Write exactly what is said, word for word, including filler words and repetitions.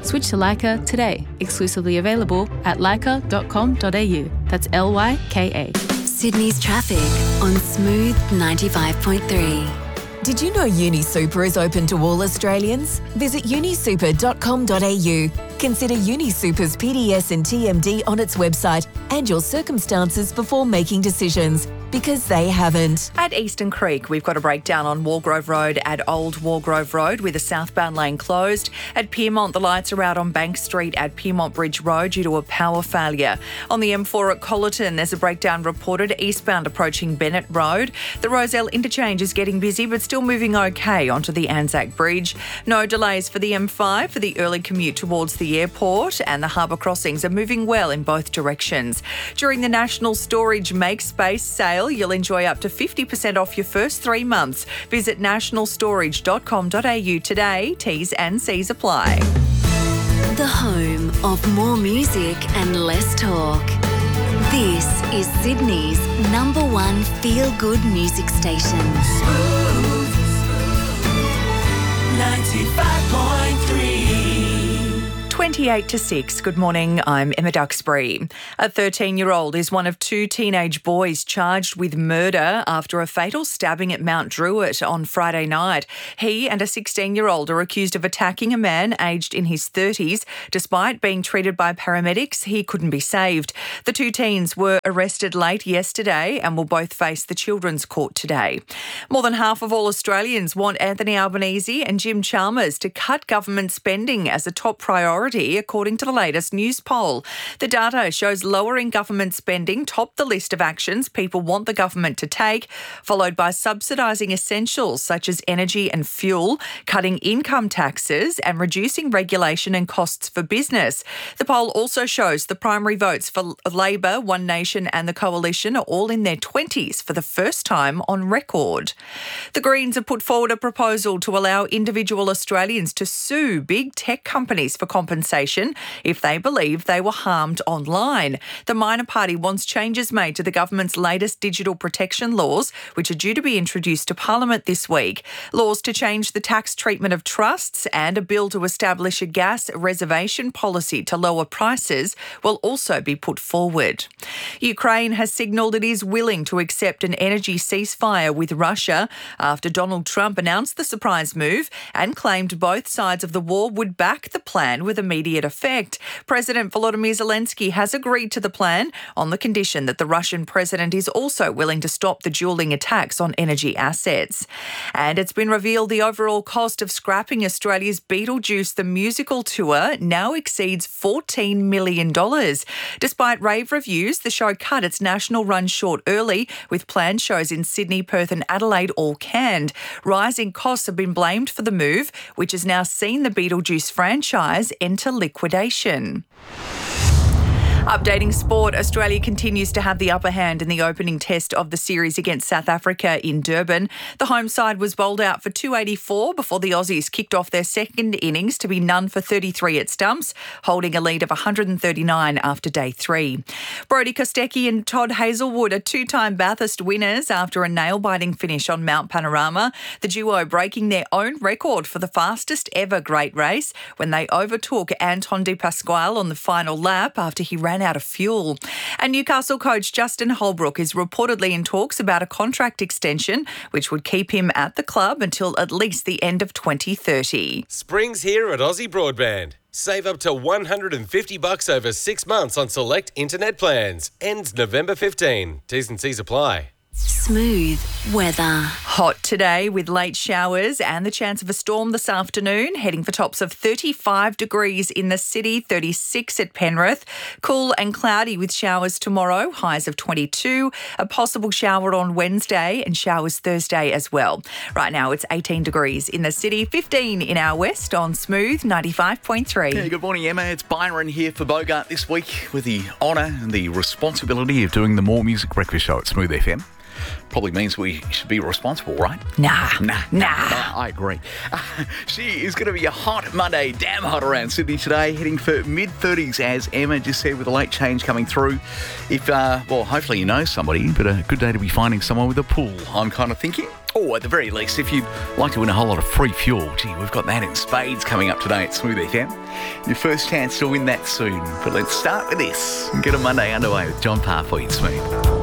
Switch to Leica today. Exclusively available at leica dot com dot a u. That's L Y K A. Sydney's traffic on Smooth ninety-five point three. Did you know UniSuper is open to all Australians? Visit uni super dot com dot a u. Consider UniSuper's P D S and T M D on its website and your circumstances before making decisions, because they haven't. At Eastern Creek, we've got a breakdown on Wargrove Road at Old Wargrove Road with a southbound lane closed. At Pyrmont, the lights are out on Bank Street at Pyrmont Bridge Road due to a power failure. On the M four at Collerton, there's a breakdown reported eastbound approaching Bennett Road. The Roselle interchange is getting busy but still moving okay onto the Anzac Bridge. No delays for the M five for the early commute towards the airport, and the harbour crossings are moving well in both directions. During the National Storage Make Space sale, you'll enjoy up to fifty percent off your first three months. Visit national storage dot com dot a u today. T's and C's apply. The home of more music and less talk. This is Sydney's number one feel-good music station. Smooth ninety-five point three. twenty-eight to six. Good morning, I'm Emma Duxbury. A thirteen-year-old is one of two teenage boys charged with murder after a fatal stabbing at Mount Druitt on Friday night. He and a sixteen-year-old are accused of attacking a man aged in his thirties. Despite being treated by paramedics, he couldn't be saved. The two teens were arrested late yesterday and will both face the Children's Court today. More than half of all Australians want Anthony Albanese and Jim Chalmers to cut government spending as a top priority, according to the latest news poll. The data shows lowering government spending topped the list of actions people want the government to take, followed by subsidising essentials such as energy and fuel, cutting income taxes and reducing regulation and costs for business. The poll also shows the primary votes for Labor, One Nation and the Coalition are all in their twenties for the first time on record. The Greens have put forward a proposal to allow individual Australians to sue big tech companies for compensation if they believe they were harmed online. The Minor Party wants changes made to the government's latest digital protection laws, which are due to be introduced to Parliament this week. Laws to change the tax treatment of trusts and a bill to establish a gas reservation policy to lower prices will also be put forward. Ukraine has signalled it is willing to accept an energy ceasefire with Russia after Donald Trump announced the surprise move and claimed both sides of the war would back the plan with immediate effect. President Volodymyr Zelensky has agreed to the plan on the condition that the Russian president is also willing to stop the dueling attacks on energy assets. And it's been revealed the overall cost of scrapping Australia's Beetlejuice the Musical tour now exceeds fourteen million dollars. Despite rave reviews, the show cut its national run short early, with planned shows in Sydney, Perth and Adelaide all canned. Rising costs have been blamed for the move, which has now seen the Beetlejuice franchise enter liquidation. Updating sport, Australia continues to have the upper hand in the opening test of the series against South Africa in Durban. The home side was bowled out for two eighty-four before the Aussies kicked off their second innings to be none for thirty-three at stumps, holding a lead of one hundred thirty-nine after day three. Brodie Kostecki and Todd Hazelwood are two-time Bathurst winners after a nail-biting finish on Mount Panorama, the duo breaking their own record for the fastest ever great race when they overtook Anton de Pasquale on the final lap after he ran out of fuel. And Newcastle coach Justin Holbrook is reportedly in talks about a contract extension which would keep him at the club until at least the end of twenty thirty. Spring's here at Aussie Broadband. Save up to one hundred fifty bucks over six months on select internet plans. Ends November fifteenth. T's and C's apply. Smooth weather. Hot today with late showers and the chance of a storm this afternoon, heading for tops of thirty-five degrees in the city, thirty-six at Penrith. Cool and cloudy with showers tomorrow, highs of twenty-two. A possible shower on Wednesday and showers Thursday as well. Right now it's eighteen degrees in the city, fifteen in our west on Smooth ninety-five point three. Yeah, good morning, Emma. It's Byron here for Bogart this week with the honour and the responsibility of doing the More Music Breakfast Show at Smooth F M. Probably means we should be responsible, right? Nah. Nah. Nah. I, I agree. Uh, she is going to be a hot Monday, damn hot around Sydney today, heading for mid-thirties, as Emma just said, with a late change coming through. If, uh, well, hopefully you know somebody, but a good day to be finding someone with a pool, I'm kind of thinking. Or at the very least, if you'd like to win a whole lot of free fuel, gee, we've got that in spades coming up today at Smooth F M. Your first chance to win that soon. But let's start with this and get a Monday underway with John Parr for you, Smooth.